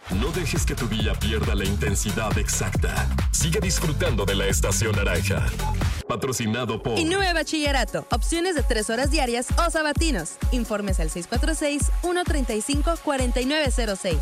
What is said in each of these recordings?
No dejes que tu día pierda la intensidad exacta. Sigue disfrutando de la Estación Naranja. Patrocinado por INUE Bachillerato. Opciones de 3 horas diarias o sabatinos. Informes al 646-135-4906.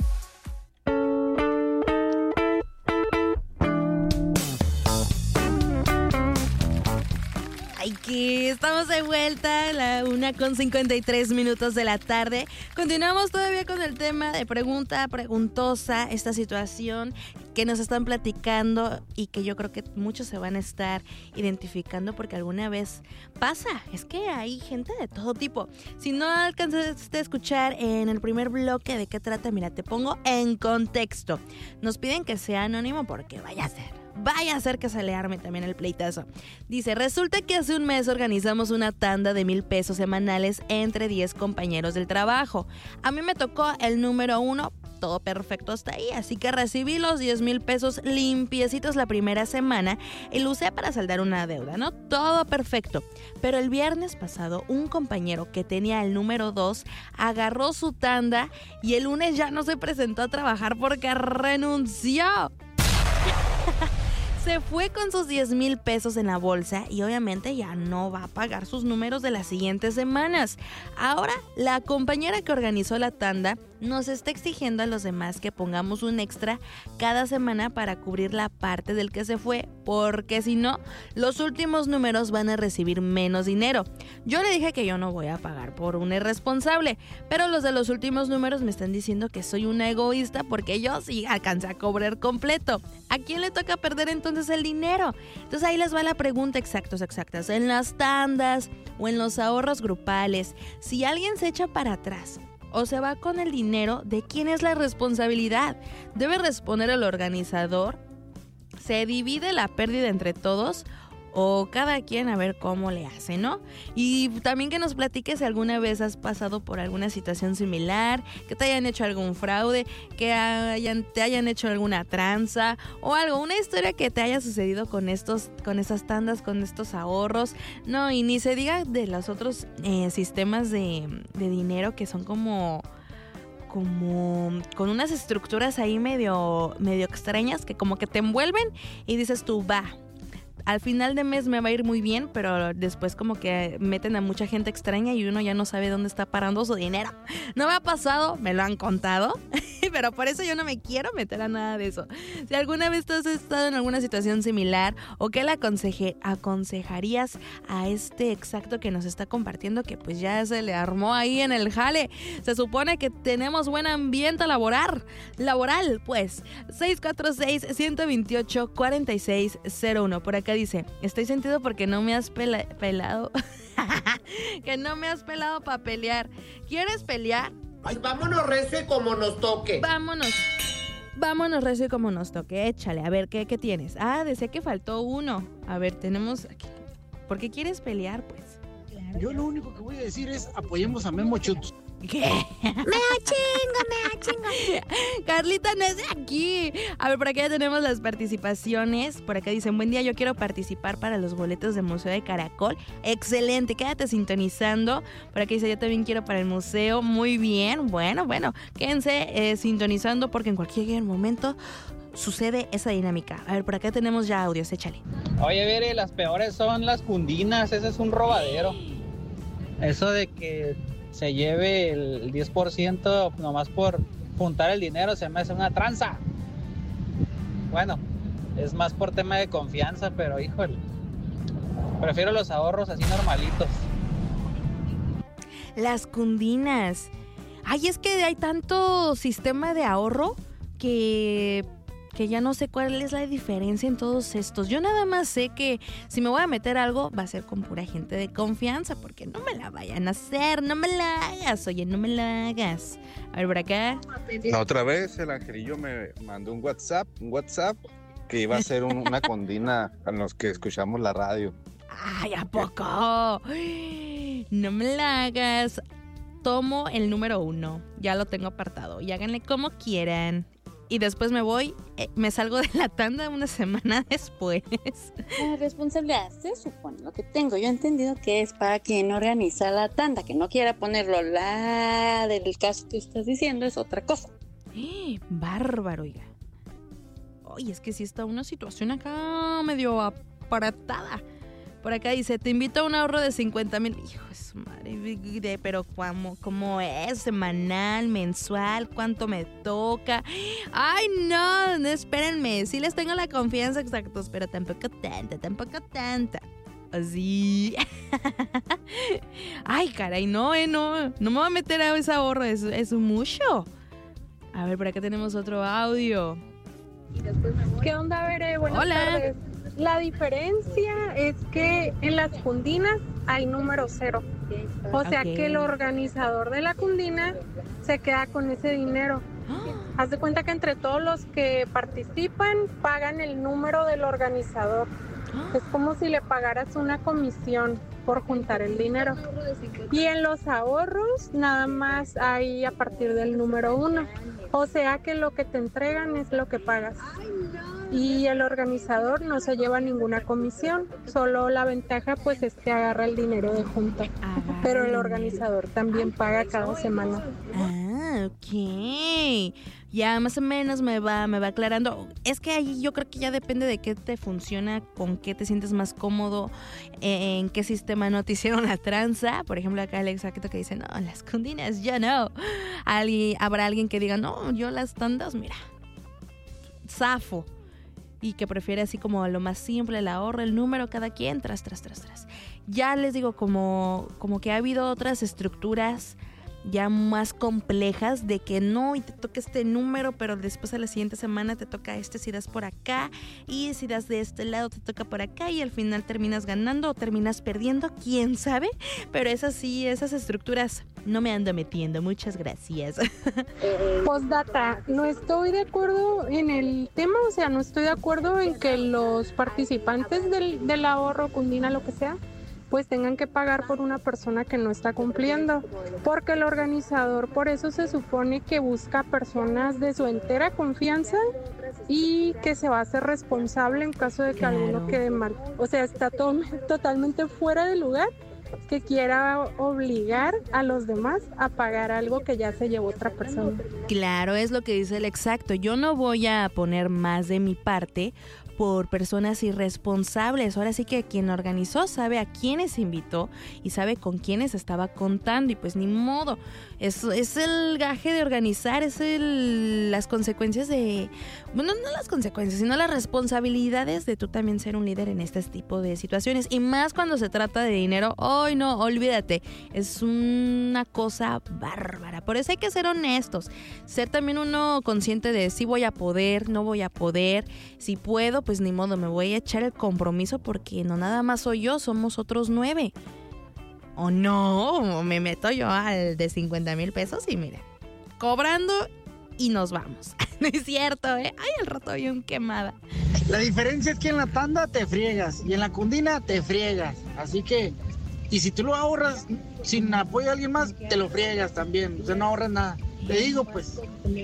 Ay, que estamos de vuelta a la 1:53 de la tarde. Continuamos todavía con el tema de preguntosa, esta situación que nos están platicando y que yo creo que muchos se van a estar identificando porque alguna vez pasa. Es que hay gente de todo tipo. Si no alcanzaste a escuchar en el primer bloque de qué trata, mira, te pongo en contexto. Nos piden que sea anónimo porque vaya a ser que se le arme también el pleitazo. Dice, resulta que hace un mes organizamos una tanda de 1,000 pesos semanales entre 10 compañeros del trabajo. A mí me tocó el número 1, todo perfecto hasta ahí, así que recibí los 10,000 pesos limpiecitos la primera semana y lo usé para saldar una deuda, ¿no? Todo perfecto. Pero el viernes pasado, un compañero que tenía el número 2 agarró su tanda y el lunes ya no se presentó a trabajar porque renunció. Se fue con sus 10,000 pesos en la bolsa y obviamente ya no va a pagar sus números de las siguientes semanas. Ahora, la compañera que organizó la tanda nos está exigiendo a los demás que pongamos un extra cada semana para cubrir la parte del que se fue, porque si no, los últimos números van a recibir menos dinero. Yo le dije que yo no voy a pagar por un irresponsable, pero los de los últimos números me están diciendo que soy una egoísta porque yo sí alcancé a cobrar completo. ¿A quién le toca perder entonces el dinero? Entonces ahí les va la pregunta exactas. En las tandas o en los ahorros grupales, si alguien se echa para atrás o se va con el dinero, ¿de quién es la responsabilidad? ¿Debe responder el organizador? ¿Se divide la pérdida entre todos? O cada quien a ver cómo le hace, ¿no? Y también que nos platiques si alguna vez has pasado por alguna situación similar, que te hayan hecho algún fraude, que te hayan hecho alguna tranza o algo, una historia que te haya sucedido con esas tandas, con estos ahorros. No, y ni se diga de los otros sistemas de dinero que son como con unas estructuras ahí medio extrañas que como que te envuelven y dices tú, va, al final de mes me va a ir muy bien, pero después como que meten a mucha gente extraña y uno ya no sabe dónde está parando su dinero. No me ha pasado, me lo han contado, pero por eso yo no me quiero meter a nada de eso. Si alguna vez tú has estado en alguna situación similar o qué le aconsejarías a este exacto que nos está compartiendo, que pues ya se le armó ahí en el jale. Se supone que tenemos buen ambiente laboral, pues. 646-128-4601. Por acá dice, estoy sentido porque no me has pelado. Que no me has pelado para pelear. ¿Quieres pelear? Ay, vámonos recio y como nos toque. Vámonos recio y como nos toque. Échale, a ver, ¿qué tienes? Ah, decía que faltó uno. A ver, tenemos aquí. ¿Por qué quieres pelear, pues? Yo lo único que voy a decir es apoyemos a Memo Chutz. ¿Qué? Me chingo. Carlita no es de aquí. A ver, por acá ya tenemos las participaciones. Por acá dicen, buen día, yo quiero participar para los boletos del Museo de Caracol. Excelente, quédate sintonizando. Por acá dice, yo también quiero para el museo. Muy bien, bueno, quédense sintonizando porque en cualquier momento sucede esa dinámica. A ver, por acá tenemos ya audios, échale. Oye, Vere, las peores son las cundinas, ese es un robadero. Eso de que se lleve el 10% nomás por juntar el dinero se me hace una tranza. Bueno, es más por tema de confianza, pero híjole, prefiero los ahorros así normalitos. Las cundinas. Ay, es que hay tanto sistema de ahorro que ya no sé cuál es la diferencia en todos estos. Yo nada más sé que si me voy a meter algo va a ser con pura gente de confianza, porque no me la vayan a hacer, no me la hagas, oye, no me la hagas. A ver, por acá. La otra vez el Angelillo me mandó un WhatsApp que iba a ser una condina a los que escuchamos la radio. Ay, ¿a poco? No me la hagas. Tomo el número 1, ya lo tengo apartado y háganle como quieran. Y después me salgo de la tanda una semana después. La responsabilidad se supone, lo que tengo yo entendido que es para quien organiza la tanda, que no quiera ponerlo del caso que estás diciendo es otra cosa. Bárbaro, oiga. Oye, es que sí está una situación acá medio aparatada. Por acá dice, te invito a un ahorro de 50,000. Hijo de su madre, pero ¿cómo es? ¿Semanal, mensual? ¿Cuánto me toca? Ay, no, espérenme. Sí les tengo la confianza, exactos, pero tampoco tanta. Así. Ay, caray, no me voy a meter a ese ahorro, es mucho. A ver, por acá tenemos otro audio. ¿Qué onda, Bere? Buenas tardes. La diferencia es que en las cundinas hay número 0. O sea que el organizador de la cundina se queda con ese dinero. Haz de cuenta que entre todos los que participan pagan el número del organizador. Es como si le pagaras una comisión por juntar el dinero. Y en los ahorros nada más hay a partir del número 1. O sea que lo que te entregan es lo que pagas. Y el organizador no se lleva ninguna comisión, solo la ventaja pues es que agarra el dinero de junta. Pero el organizador también paga cada semana. Ah, ok. Ya más o menos me va aclarando. Es que ahí yo creo que ya depende de qué te funciona, con qué te sientes más cómodo, en qué sistema no te hicieron la tranza. Por ejemplo, acá el exacto que dice, no, las cundinas, yo no. Habrá alguien que diga, no, yo las tandas, mira, zafo. Y que prefiere así como lo más simple, el ahorro, el número, cada quien, tras. Ya les digo, como que ha habido otras estructuras ya más complejas de que no, y te toca este número, pero después a la siguiente semana te toca si das por acá, y si das de este lado te toca por acá, y al final terminas ganando o terminas perdiendo, quién sabe, pero esas estructuras no me ando metiendo, muchas gracias. Postdata, no estoy de acuerdo en el tema, o sea, no estoy de acuerdo en que los participantes del ahorro, cundina, lo que sea, pues tengan que pagar por una persona que no está cumpliendo, porque el organizador por eso se supone que busca personas de su entera confianza y que se va a hacer responsable en caso de que alguno quede mal. O sea, está totalmente fuera de lugar que quiera obligar a los demás a pagar algo que ya se llevó otra persona. Claro, es lo que dice el exacto. Yo no voy a poner más de mi parte por personas irresponsables. Ahora sí que quien organizó sabe a quiénes invitó y sabe con quiénes estaba contando, y pues ni modo. Es el gaje de organizar, las consecuencias de... Bueno, no las consecuencias, sino las responsabilidades de tú también ser un líder en este tipo de situaciones. Y más cuando se trata de dinero, ¡ay no! Olvídate. Es una cosa bárbara. Por eso hay que ser honestos. Ser también uno consciente de si voy a poder, no voy a poder. Si puedo, pues ni modo, me voy a echar el compromiso porque no nada más soy yo, somos otros 9. O no, me meto yo al de 50,000 pesos y mira, cobrando y nos vamos. No es cierto, ¿eh? Ay, al rato bien quemada. La diferencia es que en la tanda te friegas y en la cundina te friegas. Así que, y si tú lo ahorras sin apoyo a alguien más, te lo friegas también. O sea, no ahorras nada. Te digo, pues.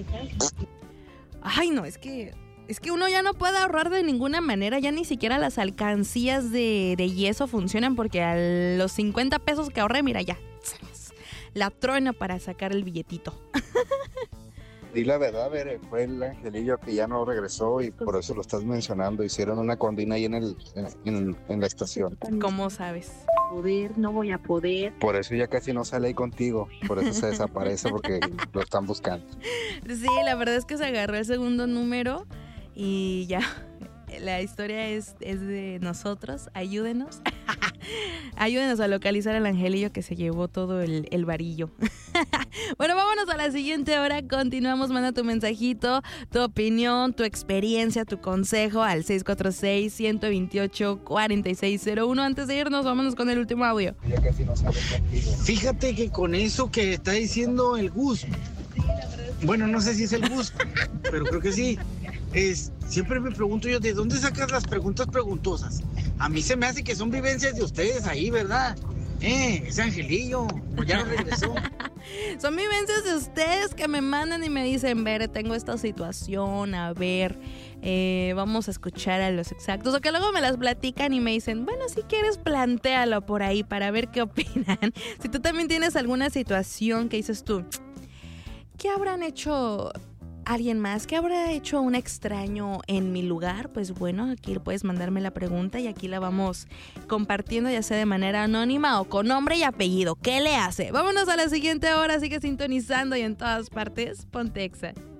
Ay, no, es que uno ya no puede ahorrar de ninguna manera, ya ni siquiera las alcancías de yeso funcionan, porque a los 50 pesos que ahorré, mira ya, la truena para sacar el billetito. Di la verdad, Bere, fue el angelillo que ya no regresó y por eso lo estás mencionando. Hicieron una condina ahí en la estación. ¿Cómo sabes? No voy a poder. Por eso ya casi no sale ahí contigo, por eso se desaparece, porque lo están buscando. Sí, la verdad es que se agarró el segundo número y ya, la historia es de nosotros. Ayúdenos. Ayúdenos a localizar al angelillo que se llevó todo el varillo. Bueno, vámonos a la siguiente hora. Continuamos, manda tu mensajito, tu opinión, tu experiencia, tu consejo al 646-128-4601. Antes de irnos, vámonos con el último audio. Ya casi no sale contigo. Fíjate que con eso que está diciendo el Gus, bueno, no sé si es el Gus, pero creo que sí. Siempre me pregunto yo, ¿de dónde sacas las preguntas preguntosas? A mí se me hace que son vivencias de ustedes ahí, ¿verdad? Ese angelillo, pues ya no regresó. Son vivencias de ustedes que me mandan y me dicen, Bere, tengo esta situación, a ver, vamos a escuchar a los exactos. O que luego me las platican y me dicen, bueno, si quieres plantéalo por ahí para ver qué opinan. Si tú también tienes alguna situación que dices tú, ¿qué habrán hecho alguien más. ¿Qué habrá hecho un extraño en mi lugar? Pues bueno, aquí puedes mandarme la pregunta y aquí la vamos compartiendo, ya sea de manera anónima o con nombre y apellido. ¿Qué le hace? Vámonos a la siguiente hora. Sigue sintonizando y en todas partes, ponte Exa.